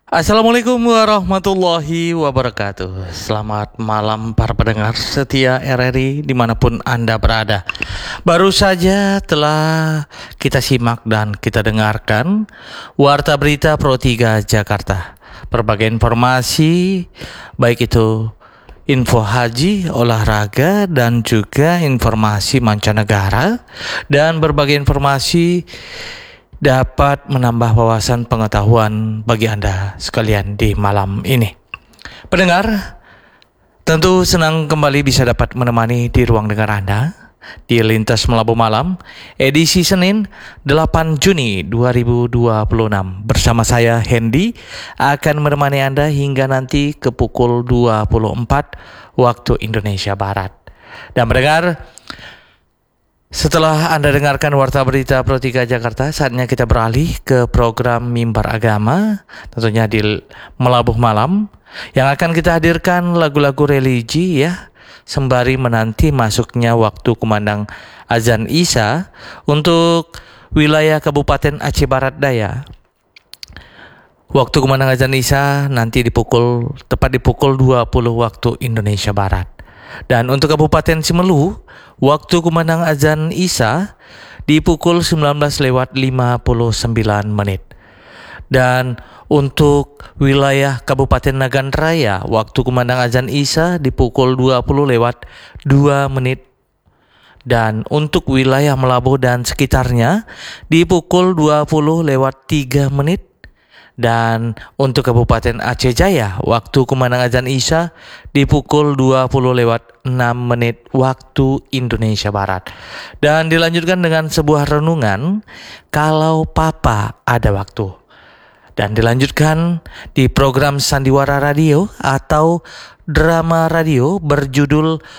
Assalamualaikum warahmatullahi wabarakatuh. Selamat malam para pendengar setia RRI dimanapun Anda berada. Baru saja telah kita simak dan kita dengarkan Warta Berita Pro 3 Jakarta. Berbagai informasi, baik itu info haji, olahraga, dan juga informasi mancanegara, dan berbagai informasi dapat menambah wawasan pengetahuan bagi Anda sekalian di malam ini. Pendengar, tentu senang kembali bisa dapat menemani di ruang dengar Anda di Lintas Melabu Malam edisi Senin 8 Juni 2026. Bersama saya Hendy akan menemani Anda hingga nanti ke pukul 24 waktu Indonesia Barat. Dan pendengar, setelah Anda dengarkan Warta Berita Pro 3 Jakarta, saatnya kita beralih ke program Mimbar Agama, tentunya di Melabuh Malam, yang akan kita hadirkan lagu-lagu religi ya, sembari menanti masuknya waktu kumandang azan Isya untuk wilayah Kabupaten Aceh Barat Daya. Waktu kumandang azan Isya nanti tepat di pukul 20 waktu Indonesia Barat. Dan untuk Kabupaten Simelu, waktu kumandang azan Isya di pukul 19:59. Dan untuk wilayah Kabupaten Nagan Raya, waktu kumandang azan Isya di pukul 20:02. Dan untuk wilayah Melabuh dan sekitarnya di pukul 20:03. Dan untuk Kabupaten Aceh Jaya, waktu kumandang azan Isya di pukul 20:06 waktu Indonesia Barat. Dan dilanjutkan dengan sebuah renungan kalau Papa ada waktu. Dan dilanjutkan di program Sandiwara Radio atau drama radio berjudul